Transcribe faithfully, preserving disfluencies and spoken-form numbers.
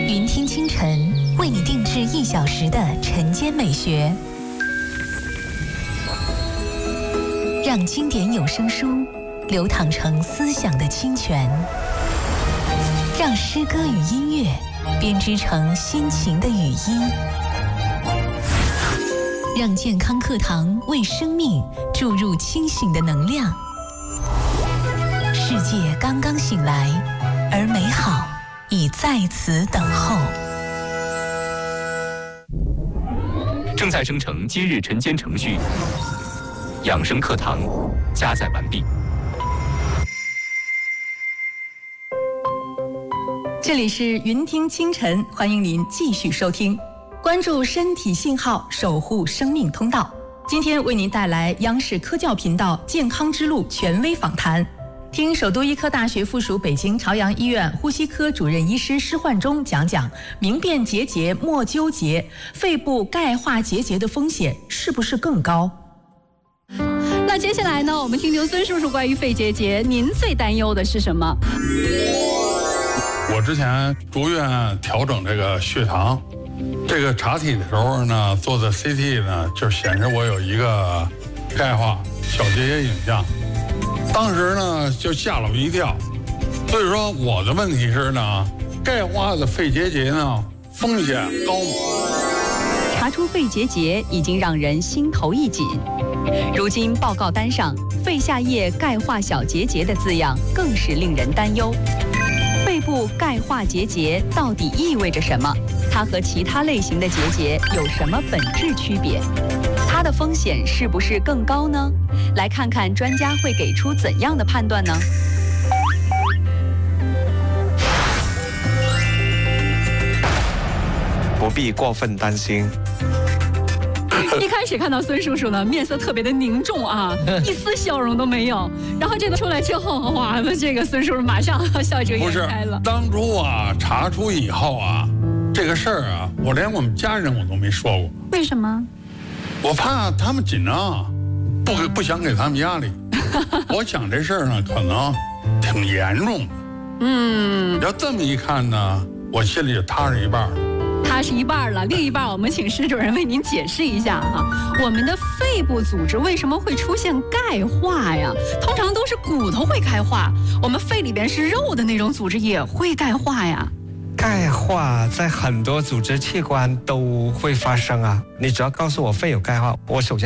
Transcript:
云听清晨为你定制一小时的晨间美学，让经典有声书流淌成思想的清泉，让诗歌与音乐编织成心情的语音，让健康课堂为生命注入清醒的能量。世界刚刚醒来，而美好已在此等候。 正在生成今日晨间程序，养生课堂加载完毕。 这里是云听清晨，欢迎您继续收听，关注身体信号，守护生命通道。今天为您带来央视科教频道健康之路权威访谈，听首都医科大学附属北京朝阳医院呼吸科主任医师施焕忠讲讲明辨结节莫纠结，肺部钙化结节的风险是不是更高？ 那接下来呢，我们听听孙叔叔关于肺结节，您最担忧的是什么？ 我之前住院调整这个血糖，这个查体的时候呢，做的 C T 呢，就显示我有一个钙化小结节影像。当时呢就吓了我一跳，所以说我的问题是呢，钙化的肺结节呢风险高吗？ 查出肺结节已经让人心头一紧，如今报告单上肺下叶钙化小结节的字样更是令人担忧。肺部钙化结节到底意味着什么？它和其他类型的结节有什么本质区别？它的风险是不是更高呢？来看看专家会给出怎样的判断呢？ 不必过分担心。 一开始看到孙叔叔呢，面色特别的凝重啊，一丝笑容都没有。然后这个出来之后，哇，那这个孙叔叔马上笑逐颜开了。 当初啊，查出以后啊，这个事儿啊，我连我们家人我都没说过。 为什么？ 我怕他们紧张，不不想给他们压力。我想这事儿呢，可能挺严重的。嗯，要这么一看呢，我心里就踏实一半了。 踏实一半了，另一半我们请施主任为您解释一下哈。我们的肺部组织为什么会出现钙化呀？通常都是骨头会钙化，我们肺里边是肉的那种组织也会钙化呀。 钙化在很多组织器官都会发生啊，你只要告诉我肺有钙化，我首先